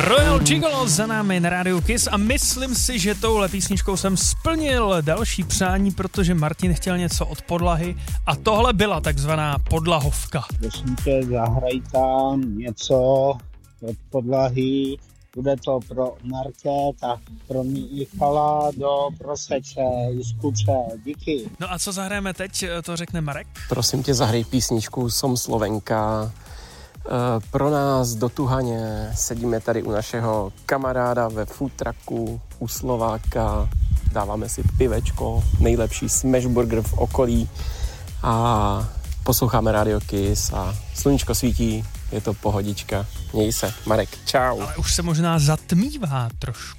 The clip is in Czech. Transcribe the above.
Royal Gigolo za námi na rádiu Kiss a myslím si, že touhle písničkou jsem splnil další přání, protože Martin chtěl něco od podlahy a tohle byla takzvaná podlahovka. Prosím tě, zahraj tam něco od podlahy, bude to pro Markéta, pro Michala do Proseče, Juskuče, díky. No a co zahrajeme teď, to řekne Marek? Prosím tě, zahraj písničku Som Slovenka. Pro nás do Tuhaně, sedíme tady u našeho kamaráda ve food trucku, u Slováka, dáváme si pivečko, nejlepší smashburger v okolí a posloucháme Radio Kiss a sluníčko svítí, je to pohodička. Měj se, Marek, čau. Ale už se možná zatmívá trošku.